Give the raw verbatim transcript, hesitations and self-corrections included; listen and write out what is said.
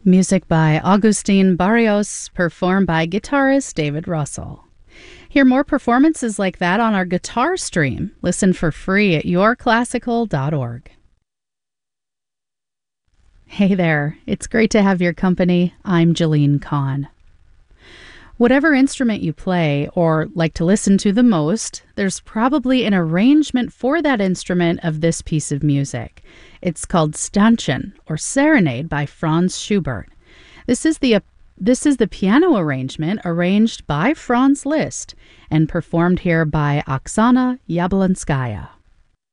Music by Agustin Barrios, performed by guitarist David Russell. Hear more performances like that on our guitar stream. Listen for free at your classical dot org. Hey there, it's great to have your company. I'm Jolene Kahn. Whatever instrument you play or like to listen to the most, there's probably an arrangement for that instrument of this piece of music. It's called Stanchen, or Serenade, by Franz Schubert. This is the uh, this is the piano arrangement arranged by Franz Liszt and performed here by Oksana Yablonskaya.